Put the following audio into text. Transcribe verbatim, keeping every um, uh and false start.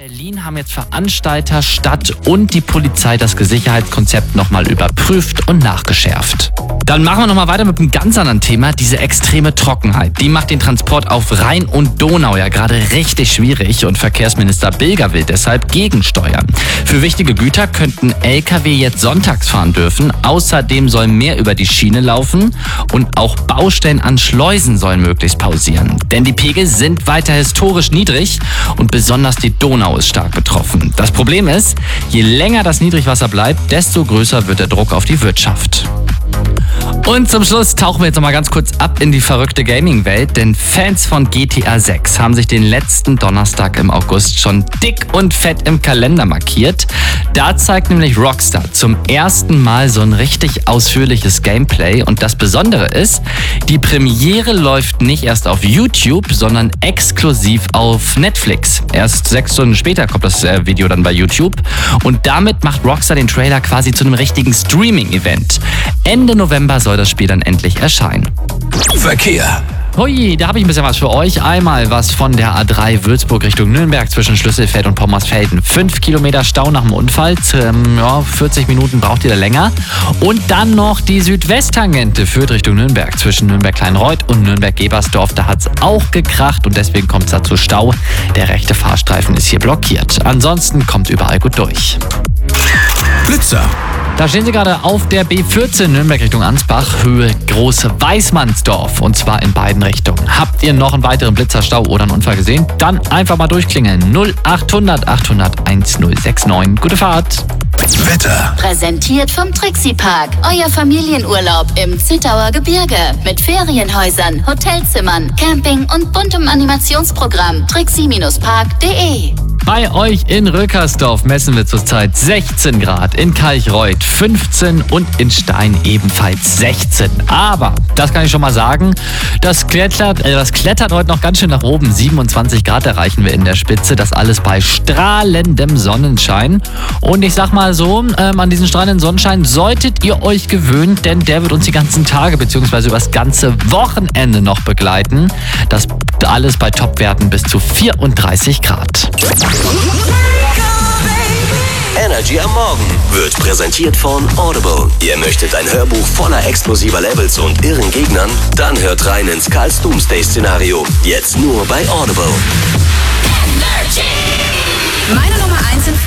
Berlin haben jetzt Veranstalter, Stadt und die Polizei das Sicherheitskonzept nochmal überprüft und nachgeschärft. Dann machen wir nochmal weiter mit einem ganz anderen Thema, diese extreme Trockenheit. Die macht den Transport auf Rhein und Donau ja gerade richtig schwierig und Verkehrsminister Bilger will deshalb gegensteuern. Für wichtige Güter könnten L K W jetzt sonntags fahren dürfen. Außerdem soll mehr über die Schiene laufen und auch Baustellen an Schleusen sollen möglichst pausieren. Denn die Pegel sind weiter historisch niedrig und besonders die Donau ist stark betroffen. Das Problem ist, je länger das Niedrigwasser bleibt, desto größer wird der Druck auf die Wirtschaft. Und zum Schluss tauchen wir jetzt noch mal ganz kurz ab in die verrückte Gaming-Welt, denn Fans von G T A sechs haben sich den letzten Donnerstag im August schon dick und fett im Kalender markiert. Da zeigt nämlich Rockstar zum ersten Mal so ein richtig ausführliches Gameplay und das Besondere ist, die Premiere läuft nicht erst auf YouTube, sondern exklusiv auf Netflix. Erst sechs Stunden später kommt das Video dann bei YouTube und damit macht Rockstar den Trailer quasi zu einem richtigen Streaming-Event. Ende November soll das Spiel dann endlich erscheinen. Verkehr. Hui, da habe ich ein bisschen was für euch. Einmal was von der A drei Würzburg Richtung Nürnberg zwischen Schlüsselfeld und Pommersfelden. Fünf Kilometer Stau nach dem Unfall. Ähm, ja, vierzig Minuten braucht ihr da länger. Und dann noch die Südwesttangente führt Richtung Nürnberg zwischen Nürnberg-Kleinreuth und Nürnberg-Gebersdorf. Da hat es auch gekracht und deswegen kommt es da zu Stau. Der rechte Fahrstreifen ist hier blockiert. Ansonsten kommt überall gut durch. Blitzer. Da stehen Sie gerade auf der B vierzehn Nürnberg Richtung Ansbach, Höhe Große Weißmannsdorf und zwar in beiden Richtungen. Habt ihr noch einen weiteren Blitzerstau oder einen Unfall gesehen? Dann einfach mal durchklingeln. null achthundert achthundert eintausendneun. Gute Fahrt! Wetter. Präsentiert vom Trixie Park. Euer Familienurlaub im Zittauer Gebirge. Mit Ferienhäusern, Hotelzimmern, Camping und buntem Animationsprogramm. trixie Park punkt de. Bei euch in Röckersdorf messen wir zurzeit sechzehn Grad, in Kalchreuth fünfzehn und in Stein ebenfalls sechzehn. Aber, das kann ich schon mal sagen, das klettert, äh, das klettert heute noch ganz schön nach oben. siebenundzwanzig Grad erreichen wir in der Spitze, das alles bei strahlendem Sonnenschein. Und ich sag mal so, ähm, an diesen strahlenden Sonnenschein solltet ihr euch gewöhnen, denn der wird uns die ganzen Tage bzw. über das ganze Wochenende noch begleiten. Das alles bei Topwerten bis zu vierunddreißig Grad. Energy am Morgen wird präsentiert von Audible. Ihr möchtet ein Hörbuch voller explosiver Levels und irren Gegnern? Dann hört rein ins Karls Doomsday-Szenario. Jetzt nur bei Audible. Energy. Meine Nummer eins in